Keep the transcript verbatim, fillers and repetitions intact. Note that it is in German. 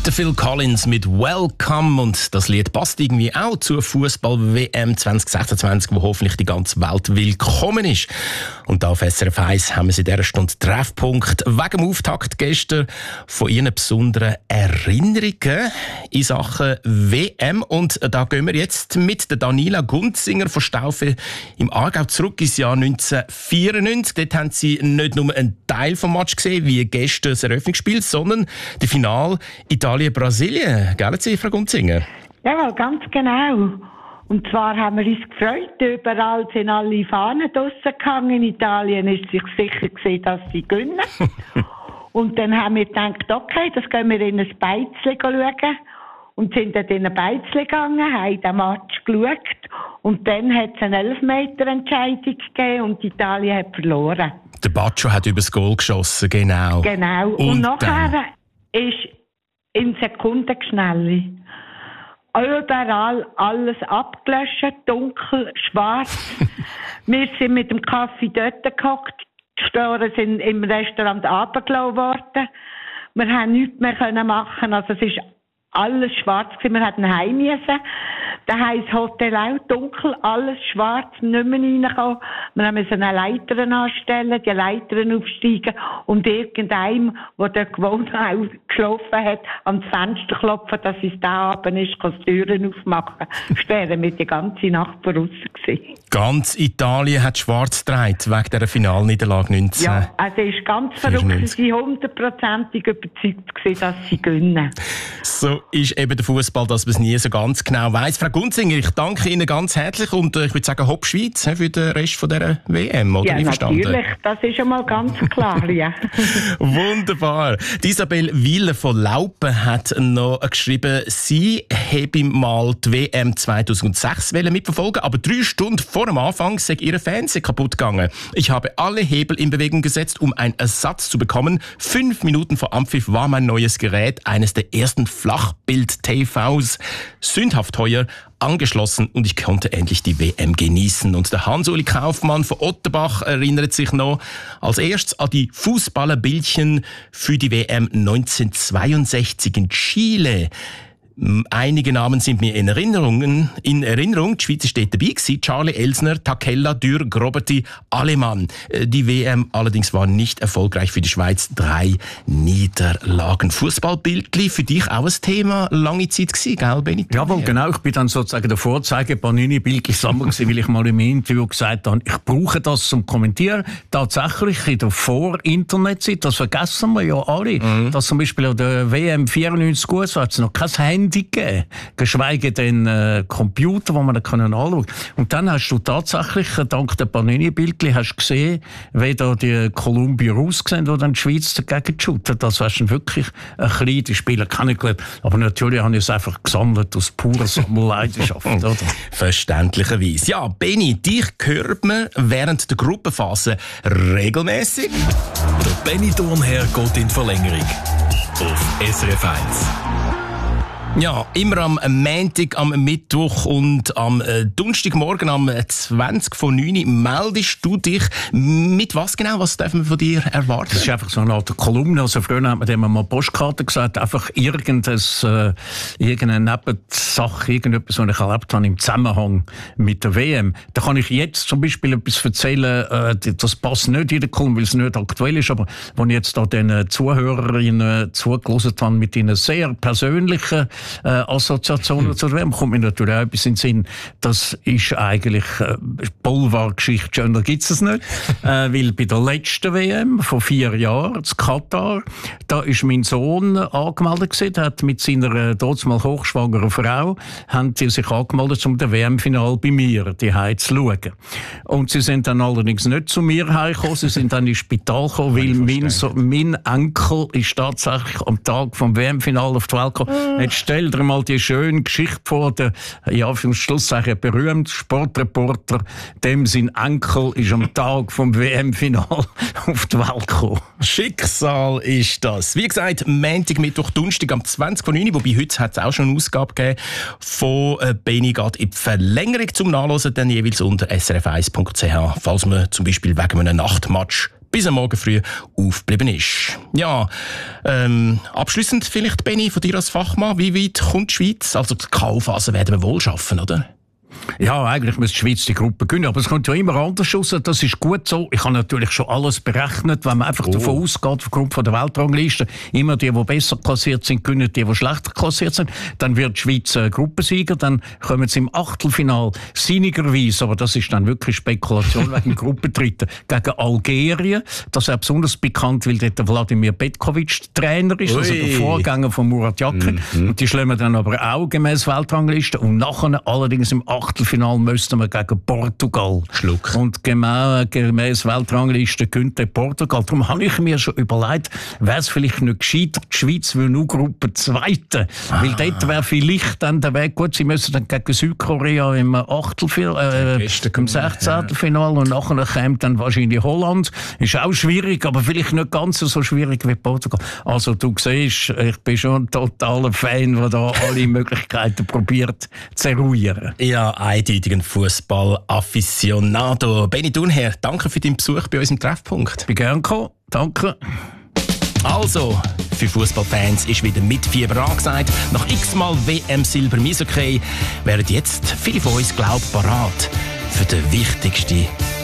Der Phil Collins mit Welcome, und das Lied passt irgendwie auch zur Fußball-W M zwanzig sechsundzwanzig, wo hoffentlich die ganze Welt willkommen ist. Und da auf S R F eins haben wir sie in dieser Stunde Treffpunkt wegen dem Auftakt gestern von ihren besonderen Erinnerungen in Sachen W M. Und da gehen wir jetzt mit der Daniela Gunzinger von Staufen im Aargau zurück ins Jahr neunzehnhundertvierundneunzig. Dort haben sie nicht nur einen Teil vom Match gesehen, wie gestern das Eröffnungsspiel, sondern das Finale Italien-Brasilien. Gell, Sie, Frau Gunzinger? Ja, ganz genau. Und zwar haben wir uns gefreut, überall sind alle Fahnen draussen gehangen. In Italien ist sich sicher gesehen, dass sie gewinnen. Und dann haben wir gedacht, okay, das gehen wir in ein Beizli schauen. Und sind dann in ein Beizli gegangen, haben den Match geschaut. Und dann hat es eine Elfmeter-Entscheidung gegeben und Italien hat verloren. Der Baccio hat übers Goal geschossen, genau. Genau. Und, und nachher dann ist in Sekundenschnelle überall alles abgelöscht, dunkel, schwarz. Wir sind mit dem Kaffee dort gehockt, die Storen sind im Restaurant runtergelassen worden. Wir haben nichts mehr machen, also es ist alles schwarz gewesen. Wir hatten heim müssen. Daheim das Hotel auch dunkel, alles schwarz, nicht mehr reinkommen. Wir mussten eine Leiter anstellen, die Leitern aufsteigen und irgendeinem, der dort gewohnt hat, geschlafen hat, ans Fenster klopfen, dass es da oben ist, kann die Türen aufmachen. Sperren wir die ganze Nacht draussen gewesen. Ganz Italien hat schwarz gedreht, wegen dieser Finalniederlage neunzehn. Ja, also es ist ganz verrückt. Sie waren hundertprozentig überzeugt gewesen, dass sie gewinnen. So ist eben der Fußball, dass man es nie so ganz genau weiss. Frau Gunzinger, ich danke Ihnen ganz herzlich und ich würde sagen, Hopp Schweiz für den Rest von dieser W M, oder? Ja, natürlich, das ist einmal ganz klar, ja. Wunderbar. Die Isabel Wieler von Laupen hat noch geschrieben, sie habe mal die W M zweitausendsechs mitverfolgen, aber drei Stunden vor dem Anfang sei ihre Fernseher kaputt gegangen. Ich habe alle Hebel in Bewegung gesetzt, um einen Ersatz zu bekommen. Fünf Minuten vor Anpfiff war mein neues Gerät, eines der ersten Flachbild-T Vs, sündhaft teuer, angeschlossen und ich konnte endlich die W M genießen. Und der Hans-Uli Kaufmann von Otterbach erinnert sich noch als erstes an die Fußballerbildchen für die W M neunzehnhundertzweiundsechzig in Chile. Einige Namen sind mir in Erinnerung. In Erinnerung, die Schweiz steht dabei gewesen, Charlie Elsner, Takella, Dürr, Groberti, Alemann. Die W M allerdings war nicht erfolgreich für die Schweiz. Drei Niederlagen. Fußballbildli für dich auch ein Thema lange Zeit gewesen, gell, Benito? Jawohl, genau. Ich bin dann sozusagen der Vorzeige Panini-Bildli-Sammler gewesen, weil ich mal im Interview gesagt habe, ich brauche das zum Kommentieren. Tatsächlich in der Vor-Internet-Zeit, das vergessen wir ja alle, mhm. dass zum Beispiel an der W M vierundneunzig gut war, hat es noch kein Handy gegeben, geschweige denn äh, Computer, wo man da können anschauen. Und dann hast du tatsächlich, dank der Panini-Bildli, hast gesehen, wie da die Columbia rausgesehen, wo dann die Schweiz dagegen shootet. Das war schon wirklich ein kleiner, die Spieler kennengelernt. Aber natürlich habe ich es einfach gesammelt aus purer Sammelleidenschaft. Oder? Verständlicherweise. Ja, Benni, dich hört man während der Gruppenphase regelmäßig. Der Benni Thurnherr geht in Verlängerung auf S R F eins. Ja, immer am Montag, am Mittwoch und am äh, Donnerstagmorgen am zwanzig von neun meldest du dich. Mit was genau? Was dürfen wir von dir erwarten? Das ist einfach so eine Art Kolumne. Also früher hat man dem mal Postkarte gesagt, einfach irgendein, äh, irgendeine Nebensache, irgendetwas, was ich erlebt habe im Zusammenhang mit der W M. Da kann ich jetzt zum Beispiel etwas erzählen, äh, das passt nicht in der Kolumne, weil es nicht aktuell ist, aber wenn ich jetzt da den Zuhörerinnen zugelassen habe mit ihnen sehr persönlichen Äh, Assoziationen hm. zur W M, kommt mir natürlich auch etwas in den Sinn. Das ist eigentlich äh, Boulevardgeschichte, schöner gibt es nicht. äh, weil bei der letzten W M vor vier Jahren, in Katar, da ist mein Sohn angemeldet gewesen, der hat mit seiner äh, damals hochschwangeren Frau, haben sie sich angemeldet, um das W M-Final bei mir die Heim zu schauen. Und sie sind dann allerdings nicht zu mir heimgekommen, sie sind dann ins Spital gekommen, weil mein, so, mein Enkel ist tatsächlich am Tag vom W M-Final auf die Welt gekommen. Jetzt stell dir mal die schöne Geschichte vor, der, ja, für den Schluss sage ich, berühmte Sportreporter, dem sein Enkel ist am Tag vom W M-Final auf die Welt gekommen. Schicksal ist das. Wie gesagt, Montag, Mittwoch, Donnerstag am zwanzig von neun, wobei heute hat es auch schon eine Ausgabe gegeben von äh, Benni geht in die Verlängerung zum Nachlesen, dann jeweils unter s r f eins punkt c h, falls man zum Beispiel wegen einem Nachtmatch bis am Morgen früh aufgeblieben ist. Ja, ähm, abschliessend vielleicht, Benni, von dir als Fachmann, wie weit kommt die Schweiz? Also die K O-Phase werden wir wohl schaffen, oder? Ja, eigentlich muss die Schweiz die Gruppe gewinnen, aber es kommt ja immer anders raus. Das ist gut so. Ich habe natürlich schon alles berechnet, wenn man einfach oh. davon ausgeht, aufgrund von der Weltrangliste, immer die, die besser klassiert sind, gewinnen die, die schlechter klassiert sind. Dann wird die Schweiz äh, Gruppensieger, dann kommen sie im Achtelfinal sinnigerweise, aber das ist dann wirklich Spekulation wegen Gruppentritten, gegen Algerien. Das ist auch besonders bekannt, weil dort Wladimir Petkovic Trainer ist, Ui. also der Vorgänger von Murat Yakin. Mhm. Und die schlagen dann aber auch gemäß Weltrangliste. Und nachher allerdings im Achtelfinal müssten wir gegen Portugal. Schluck. Und gemäß, gemäß Weltrangliste könnte Portugal. Darum habe ich mir schon überlegt, wäre es vielleicht nicht gescheiter, die Schweiz will nur Gruppe Zweite. Ah. Weil dort wäre vielleicht dann der Weg gut. Sie müssen dann gegen Südkorea im Achtelfinal, äh, im Sechzehntelfinal ja. und nachher kommt dann wahrscheinlich Holland. Ist auch schwierig, aber vielleicht nicht ganz so schwierig wie Portugal. Also du siehst, ich bin schon ein totaler Fan, der da alle Möglichkeiten probiert zu eruieren. Ja, eindeutig ein Fußball-Afficionado. Benni Thurnherr, danke für deinen Besuch bei uns im Treffpunkt. Ich bin gern gekommen. Danke. Also, für Fußballfans ist wieder mit Fieber angesagt. Nach x-mal W M-Silber im Eishockey wären jetzt viele von uns, glaub, parat für den wichtigsten